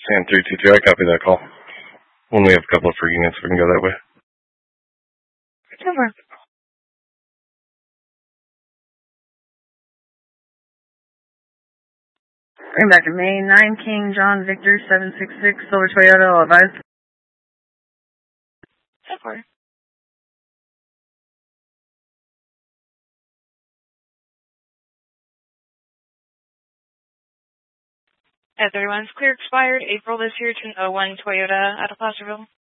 Sam 322, I copy that call. When we have a couple of free units, we can go that way. Over. Bring back to Maine, 9 King John Victor 766 Silver Toyota, all advised. Over. At 31's clear expired April this year to 01 Toyota out of Placerville.